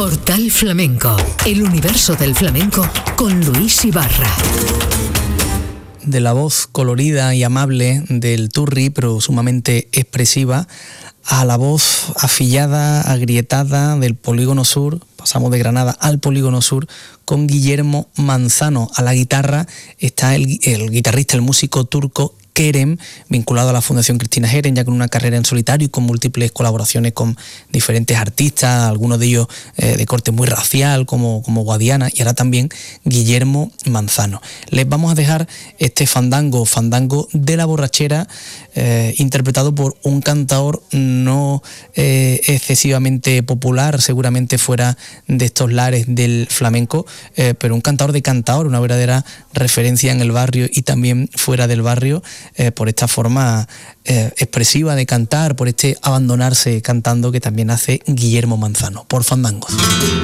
Portal Flamenco, el universo del flamenco con Luis Ibarra. De la voz colorida y amable del Turri, pero sumamente expresiva, a la voz afillada, agrietada del Polígono Sur. Pasamos de Granada al Polígono Sur con Guillermo Manzano. A la guitarra está el guitarrista, el músico turco Kerem, vinculado a la Fundación Cristina Heren, ya con una carrera en solitario y con múltiples colaboraciones con diferentes artistas, algunos de ellos de corte muy racial, como Guadiana, y ahora también Guillermo Manzano. Les vamos a dejar este fandango de la borrachera, interpretado por un cantaor no excesivamente popular, seguramente fuera de estos lares del flamenco, pero un cantaor de cantaor, una verdadera referencia en el barrio y también fuera del barrio, por esta forma expresiva de cantar, por este abandonarse cantando que también hace Guillermo Manzano, por Fandangos.